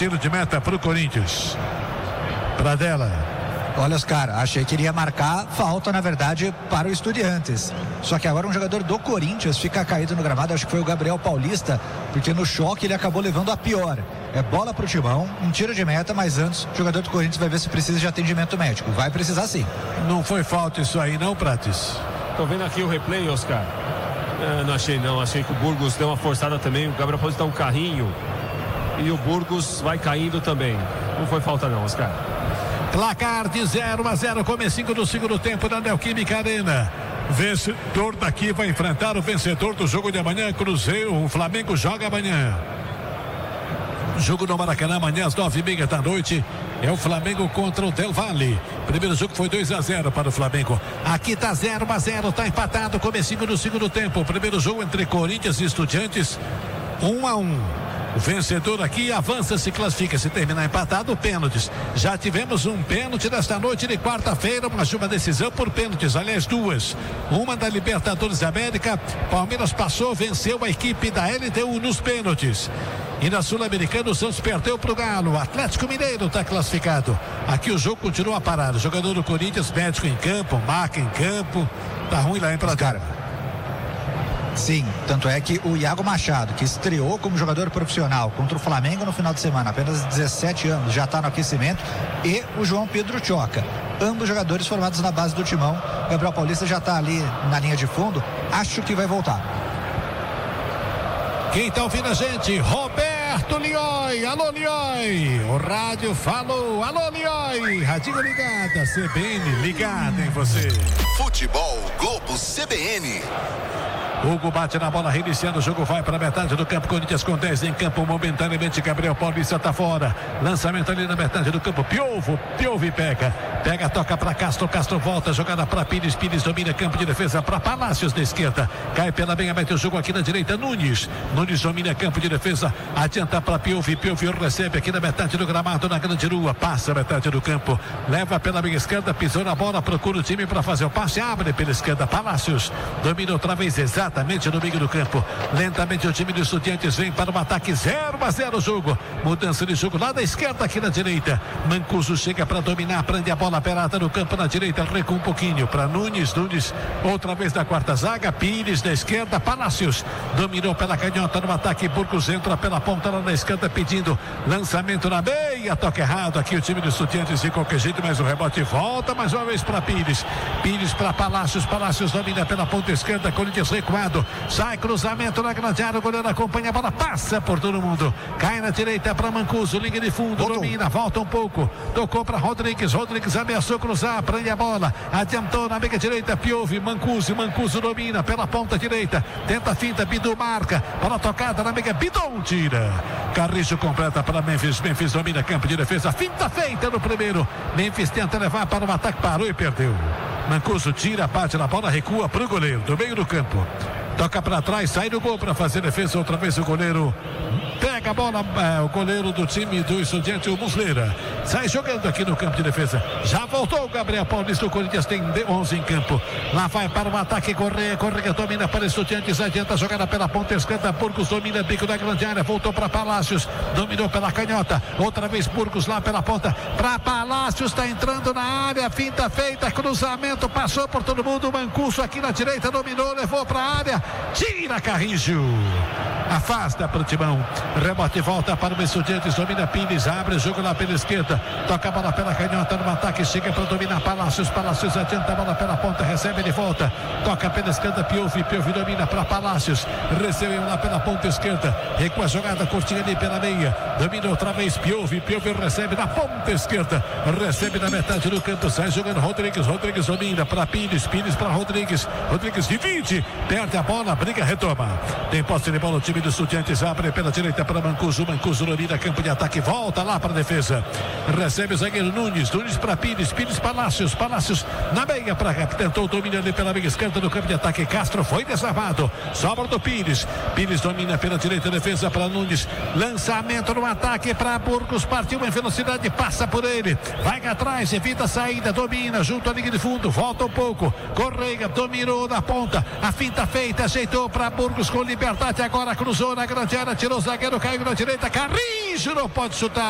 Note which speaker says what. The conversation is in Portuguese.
Speaker 1: tiro de meta para o Corinthians. Pradella.
Speaker 2: Olha, Oscar, achei que iria marcar falta, na verdade, para o Estudiantes. Só que agora um jogador do Corinthians fica caído no gramado, acho que foi o Gabriel Paulista, porque no choque ele acabou levando a pior. É bola pro Timão, um tiro de meta, mas antes o jogador do Corinthians vai ver se precisa de atendimento médico. Vai precisar sim.
Speaker 1: Não foi falta isso aí não, Prates?
Speaker 3: Tô vendo aqui o replay, Oscar. Não achei não, achei que o Burgos deu uma forçada também, o Gabriel Paulista dá um carrinho e o Burgos vai caindo também. Não foi falta não, Oscar.
Speaker 1: Placar de 0-0, comecinho do segundo tempo da Neoquímica Arena. Vencedor daqui vai enfrentar o vencedor do jogo de amanhã, Cruzeiro. O Flamengo joga amanhã. Jogo no Maracanã amanhã às 9h30 da noite. É o Flamengo contra o Del Valle. Primeiro jogo foi 2-0 para o Flamengo. Aqui tá 0-0, tá empatado. Comecinho do segundo tempo. Primeiro jogo entre Corinthians e Estudiantes, 1-1. O vencedor aqui avança, se classifica. Se terminar empatado, pênaltis. Já tivemos um pênalti nesta noite de quarta-feira, uma decisão por pênaltis, aliás, duas. Uma da Libertadores da América. Palmeiras passou, venceu a equipe da LDU nos pênaltis. E na Sul-Americana o Santos perdeu para o Galo. O Atlético Mineiro está classificado. Aqui o jogo continua parado. Jogador do Corinthians, médico em campo, maca em campo. Tá ruim lá em Pratar.
Speaker 2: Sim, tanto é que o Iago Machado, que estreou como jogador profissional contra o Flamengo no final de semana, apenas 17 anos, já está no aquecimento, e o João Pedro Choca, ambos jogadores formados na base do Timão. Gabriel Paulista já está ali na linha de fundo, acho que vai voltar.
Speaker 1: Quem está ouvindo a gente? Roberto Lioi. Alô, Lioi. O rádio falou. Alô, Lioi. Radinho ligada. CBN ligada em você.
Speaker 4: Futebol Globo CBN.
Speaker 1: Hugo bate na bola, reiniciando o jogo, vai para a metade do campo. Corinthians com 10 em campo, momentaneamente Gabriel Paulista está fora. Lançamento ali na metade do campo, Piovo pega, toca para Castro volta, jogada para Pires domina campo de defesa para Palácios da esquerda, cai pela meia, mete o jogo aqui na direita, Nunes domina campo de defesa, adianta para Piovo recebe aqui na metade do gramado, na grande rua, passa a metade do campo, leva pela meia esquerda, pisou na bola, procura o time para fazer o passe, abre pela esquerda, Palácios domina outra vez, exatamente no meio do campo. Lentamente o time do Estudiantes vem para o ataque, 0-0 o jogo. Mudança de jogo lá da esquerda, aqui na direita. Mancuso chega para dominar, prende a bola pelada no campo na direita, recua um pouquinho para Nunes outra vez da quarta zaga, Pires da esquerda, Palácios dominou pela canhota no ataque, Burgos entra pela ponta lá na esquerda pedindo lançamento na meia, toque errado aqui o time do Estudiantes de qualquer jeito, mas o rebote volta mais uma vez para Pires para Palácios domina pela ponta esquerda, Corinthians recuado, sai cruzamento na grande área, o goleiro acompanha a bola, passa por todo mundo, cai na direita para Mancuso, linha de fundo, domina, volta um pouco, tocou para Rodrigues ameaçou cruzar, prende a bola, adiantou na meia direita, Piovi, Mancuso domina pela ponta direita, tenta a finta, Bidu marca, bola tocada na meia, Bidon tira, Carriço completa para Memphis domina campo de defesa, finta feita no primeiro, Memphis tenta levar para o ataque, parou e perdeu. Mancuso tira, bate na bola, recua para o goleiro do meio do campo, toca para trás, sai do gol para fazer defesa, outra vez o goleiro pega a bola, o goleiro do time do Estudiante, o Muslera, sai jogando aqui no campo de defesa, já voltou o Gabriel Paulista, o Corinthians tem 11 em campo, lá vai para o ataque, Correia domina para Estudiantes, adianta a jogada pela ponta esquerda, Burgos domina bico da grande área, voltou para Palácios, dominou pela canhota, outra vez Burgos lá pela ponta, para Palácios, está entrando na área, finta feita, cruzamento, passou por todo mundo, Mancuso aqui na direita, dominou, levou para a área, tira Carrijo, afasta para o Timão, rebote volta para o Estudiantes, domina Pires, abre o jogo lá pela esquerda, toca a bola pela canhota no ataque, chega para dominar Palácios adianta a bola pela ponta, recebe de volta, toca pela esquerda, Piovi domina para Palácios, recebeu lá pela ponta esquerda, recua a jogada curtinha ali pela meia, domina outra vez Piovi recebe na ponta esquerda, recebe na metade do campo, sai jogando Rodrigues domina para Pires para Rodrigues divide, perde a bola, briga, retoma, tem posse de bola o time do Estudiantes, abre pela direita para Mancuso domina campo de ataque, volta lá para a defesa, recebe o zagueiro Nunes para Pires Palácios na meia para cá, tentou domina ali pela meia esquerda no campo de ataque, Castro foi desarmado, sobra do Pires domina pela direita, defesa para Nunes, lançamento no ataque para Burgos, partiu em velocidade, passa por ele, vai atrás, evita a saída, domina junto à linha de fundo, volta um pouco, Correia dominou na ponta, a finta feita, ajeitou para Burgos com liberdade, agora cruzou na grande área, tirou o zagueiro, caiu na direita, Carrijo não pode chutar.